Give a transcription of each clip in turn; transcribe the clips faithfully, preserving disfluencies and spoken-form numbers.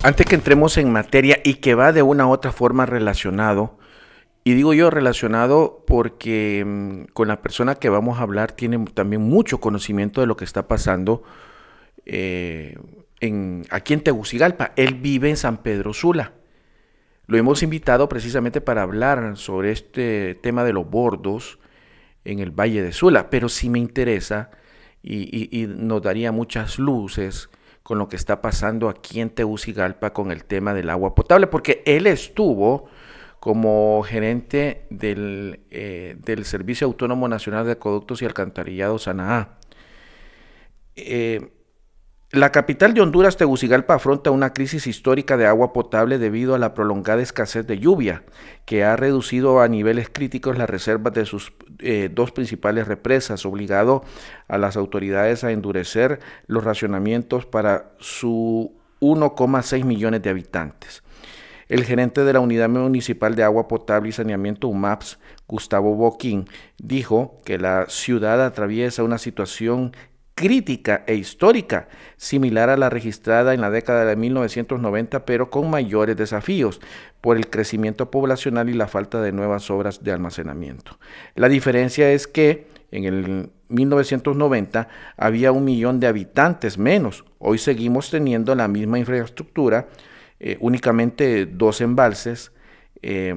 Antes que entremos en materia y que va de una u otra forma relacionado, y digo yo relacionado porque mm, con la persona que vamos a hablar tiene también mucho conocimiento de lo que está pasando eh, en, aquí en Tegucigalpa. Él vive en San Pedro Sula. Lo hemos invitado precisamente para hablar sobre este tema de los bordos en el Valle de Sula, pero sí me interesa y, y, y nos daría muchas luces con lo que está pasando aquí en Tegucigalpa con el tema del agua potable, porque él estuvo como gerente del, eh, del Servicio Autónomo Nacional de Acueductos y Alcantarillado Sanaá. Eh, la capital de Honduras, Tegucigalpa, afronta una crisis histórica de agua potable debido a la prolongada escasez de lluvia, que ha reducido a niveles críticos las reservas de sus eh, dos principales represas, obligado a las autoridades a endurecer los racionamientos para sus uno coma seis millones de habitantes. El gerente de la Unidad Municipal de Agua Potable y Saneamiento U M A P S, Gustavo Boquín, dijo que la ciudad atraviesa una situación crítica e histórica, similar a la registrada en la década de mil novecientos noventa, pero con mayores desafíos por el crecimiento poblacional y la falta de nuevas obras de almacenamiento. La diferencia es que en el mil novecientos noventa había un millón de habitantes menos. Hoy seguimos teniendo la misma infraestructura, eh, únicamente dos embalses, eh,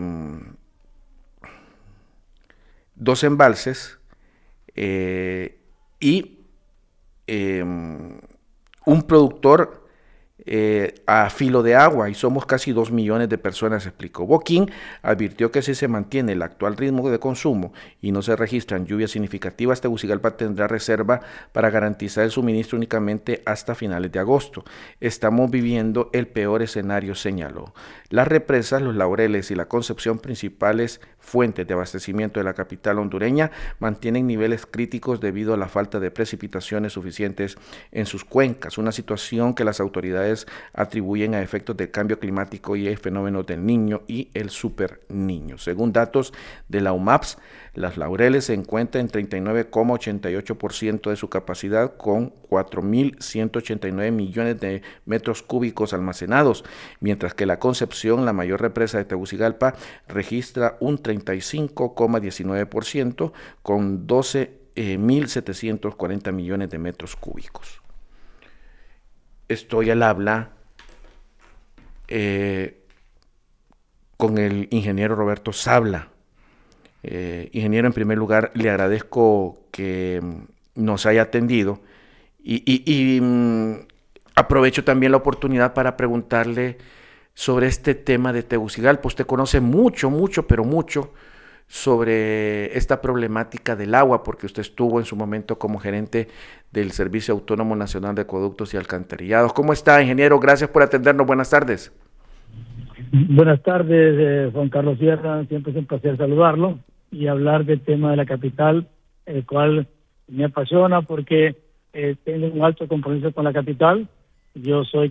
dos embalses eh, y Eh, un productor eh, a filo de agua, y somos casi dos millones de personas, explicó. Boquín advirtió que si se mantiene el actual ritmo de consumo y no se registran lluvias significativas, Tegucigalpa tendrá reserva para garantizar el suministro únicamente hasta finales de agosto. Estamos viviendo el peor escenario, señaló. Las represas, los Laureles y la Concepción, principales fuentes de abastecimiento de la capital hondureña, mantienen niveles críticos debido a la falta de precipitaciones suficientes en sus cuencas, una situación que las autoridades atribuyen a efectos del cambio climático y el fenómeno del Niño y el Super Niño. Según datos de la U M A P S, las Laureles se encuentran en treinta y nueve coma ochenta y ocho por ciento de su capacidad, con cuatro mil ciento ochenta y nueve millones de metros cúbicos almacenados, mientras que la Concepción, la mayor represa de Tegucigalpa, registra un treinta y cinco coma diecinueve por ciento con doce mil setecientos cuarenta millones de metros cúbicos. Estoy al habla eh, con el ingeniero Roberto Sabla. Eh, ingeniero, en primer lugar, le agradezco que nos haya atendido y, y, y mm, aprovecho también la oportunidad para preguntarle sobre este tema de Tegucigalpa. Usted conoce mucho, mucho, pero mucho sobre esta problemática del agua, porque usted estuvo en su momento como gerente del Servicio Autónomo Nacional de Acueductos y Alcantarillados. ¿Cómo está, ingeniero? Gracias por atendernos. Buenas tardes. Buenas tardes, eh, Juan Carlos Sierra. Siempre es un placer saludarlo y hablar del tema de la capital, el cual me apasiona porque eh, tengo un alto compromiso con la capital. Yo soy